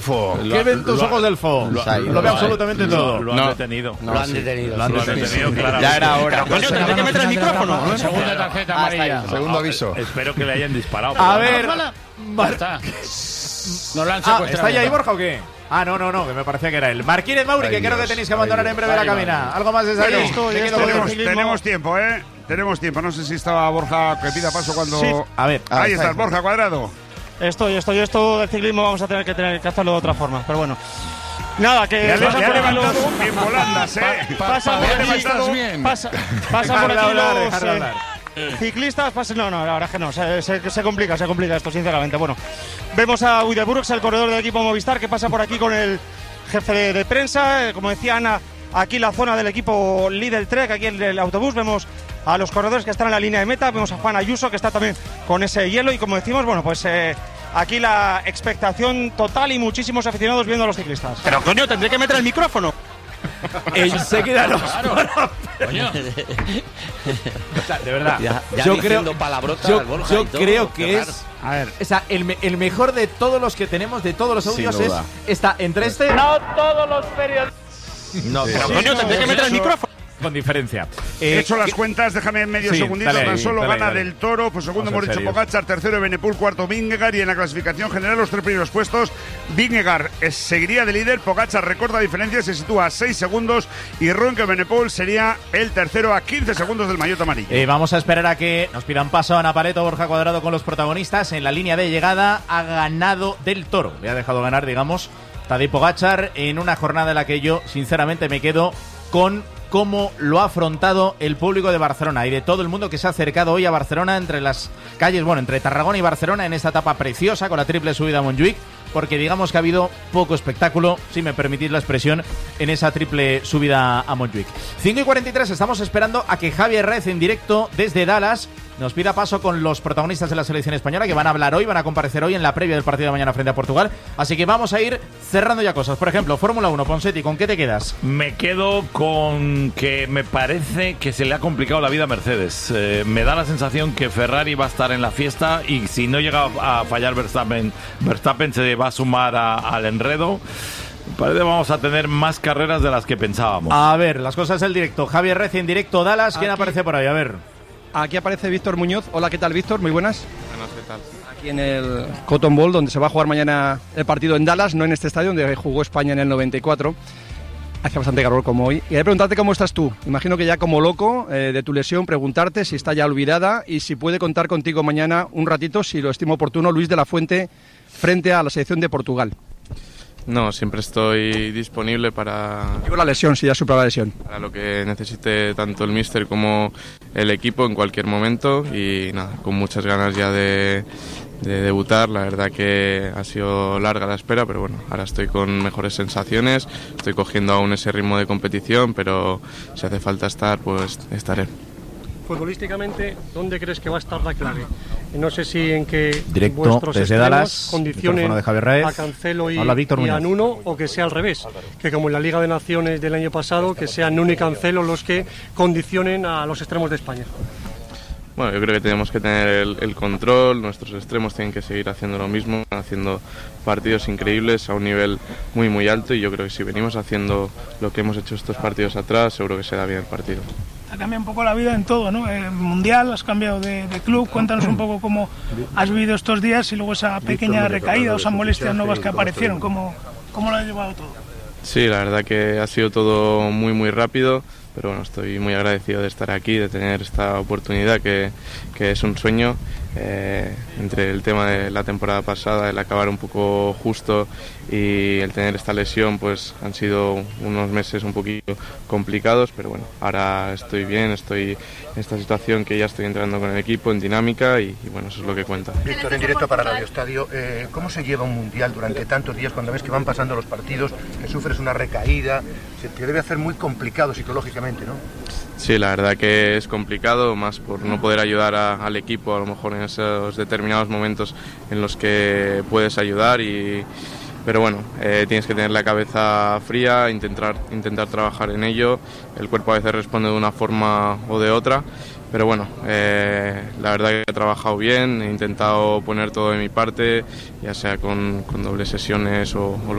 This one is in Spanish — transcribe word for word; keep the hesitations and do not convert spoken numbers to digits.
Delfo. ¿Qué ven tus ojos, Delfo? Lo, lo, lo ve absolutamente lo, todo. Lo han no, detenido. No, lo han detenido. Lo han detenido, claro. Ya era hora. Coño, tendré que meter el micrófono. ¿no? Segunda tarjeta amarilla. Ah, Segundo aviso. Espero que le hayan disparado. A ver. Mar... está. Nos lo han ah, ¿está ya ahí Borja o qué? Ah, no, no, no, que me parecía que era él. Marquínez Mauri, ay, que Dios, creo que tenéis que abandonar en breve la cabina. ¿Algo más de esa bueno, esto? Tenemos, tenemos tiempo, ¿eh? Tenemos tiempo. No sé si estaba Borja que pida paso cuando... Sí. A ver. Ahí estás, Borja Cuadrado. Estoy, estoy. Esto del ciclismo vamos a tener que, tener que hacerlo de otra forma, pero bueno. Nada, que ya pasa le, por ya aquí levantado los... bien volandas, ¿eh? Pa, pa, pasa, por aquí, pasa, pasa por aquí hablar, los eh, ciclistas. Pasa, no, no, la verdad es que no. Se, se, se complica, se complica esto, sinceramente. Bueno, vemos a Uideburgs, el corredor del equipo Movistar, que pasa por aquí con el jefe de, de prensa. Eh, como decía Ana, aquí la zona del equipo Lidl Trek, aquí en el autobús. Vemos a los corredores que están en la línea de meta. Vemos a Juan Ayuso, que está también con ese hielo. Y como decimos, bueno, pues... Eh, aquí la expectación total y muchísimos aficionados viendo a los ciclistas. Pero coño, tendré que meter el micrófono. Enseguida los... Coño. O sea, de verdad, ya, ya yo creo, yo, Borja yo todo, creo que claro. es... A ver, o sea, el, el mejor de todos los que tenemos, de todos los audios, es... Está entre este... No todos los periodistas... No, pero sí, coño, no, tendré que meter el micrófono. Con diferencia. He Eh, hecho las que... cuentas, déjame medio sí, segundito. Dale, tan solo dale, gana dale. Del Toro, pues segundo hemos dicho serio. Pogačar, tercero Benepul, cuarto Vingegaard, y en la clasificación general los tres primeros puestos Vingegaard es, seguiría de líder, Pogačar recorta diferencias, se sitúa a seis segundos y Remco Benepul sería el tercero a quince segundos del maillot amarillo. Eh, vamos a esperar a que nos pidan paso a Ana Paleto, Borja Cuadrado con los protagonistas. En la línea de llegada ha ganado Del Toro, le ha dejado ganar, digamos, Tadej Pogačar en una jornada en la que yo sinceramente me quedo con cómo lo ha afrontado el público de Barcelona y de todo el mundo que se ha acercado hoy a Barcelona entre las calles, bueno, entre Tarragona y Barcelona en esta etapa preciosa con la triple subida a Montjuïc, porque digamos que ha habido poco espectáculo, si me permitís la expresión, en esa triple subida a Montjuïc. cinco y cuarenta y tres, estamos esperando a que Javi Herrez en directo desde Dallas nos pida paso con los protagonistas de la selección española que van a hablar hoy, van a comparecer hoy en la previa del partido de mañana frente a Portugal. Así que vamos a ir cerrando ya cosas. Por ejemplo, Fórmula uno, Ponseti, ¿con qué te quedas? Me quedo con que me parece que se le ha complicado la vida a Mercedes. Eh, me da la sensación que Ferrari va a estar en la fiesta y si no llega a fallar Verstappen, Verstappen se va a sumar a, al enredo. Parece que vamos a tener más carreras de las que pensábamos. A ver, las cosas del directo. Javier Reci en directo, Dallas. ¿Quién Aquí. aparece por ahí? A ver. Aquí aparece Víctor Muñoz. Hola, ¿qué tal, Víctor? Muy buenas. Buenas, ¿qué tal? Aquí en el Cotton Bowl, donde se va a jugar mañana el partido en Dallas, no en este estadio donde jugó España en el noventa y cuatro. Hace bastante calor como hoy. Y quería preguntarte cómo estás tú. Imagino que ya como loco eh, de tu lesión, preguntarte si está ya olvidada y si puede contar contigo mañana un ratito, si lo estimo oportuno, Luis de la Fuente, frente a la selección de Portugal. No, siempre estoy disponible para... Digo la lesión, si ya supera la lesión. Para lo que necesite tanto el míster como el equipo en cualquier momento y nada, con muchas ganas ya de, de debutar. La verdad que ha sido larga la espera, pero bueno, ahora estoy con mejores sensaciones, estoy cogiendo aún ese ritmo de competición, pero si hace falta estar, pues estaré. Futbolísticamente, ¿dónde crees que va a estar la clave? No sé si en que Directo vuestros desde extremos Dallas, condicionen de Javier Reyes. a Cancelo y, Hola, Víctor y a Muñoz. Nuno, o que sea al revés, que como en la Liga de Naciones del año pasado, que sean Nuno y Cancelo los que condicionen a los extremos de España. Bueno, yo creo que tenemos que tener el, el control, nuestros extremos tienen que seguir haciendo lo mismo, haciendo partidos increíbles a un nivel muy muy alto y yo creo que si venimos haciendo lo que hemos hecho estos partidos atrás, seguro que se da bien el partido. Ha cambiado un poco la vida en todo, ¿no? El mundial, has cambiado de, de club, cuéntanos un poco cómo has vivido estos días y luego esa pequeña recaída o esas molestias nuevas que aparecieron, ¿cómo, cómo lo has llevado todo? Sí, la verdad que ha sido todo muy muy rápido, pero bueno, estoy muy agradecido de estar aquí, de tener esta oportunidad que, que es un sueño. Eh, entre el tema de la temporada pasada, el acabar un poco justo y el tener esta lesión, pues han sido unos meses un poquito complicados, pero bueno, ahora estoy bien, estoy en esta situación que ya estoy entrando con el equipo en dinámica y, y bueno, eso es lo que cuenta. Víctor, en directo para Radio Estadio, eh, ¿cómo se lleva un mundial durante tantos días cuando ves que van pasando los partidos, que sufres una recaída? Se te debe hacer muy complicado psicológicamente, ¿no? Sí, la verdad que es complicado, más por no poder ayudar a, al equipo, a lo mejor en esos determinados momentos en los que puedes ayudar, y, pero bueno, eh, tienes que tener la cabeza fría, intentar, intentar trabajar en ello. El cuerpo a veces responde de una forma o de otra, pero bueno, eh, la verdad que he trabajado bien, he intentado poner todo de mi parte, ya sea con, con dobles sesiones o, o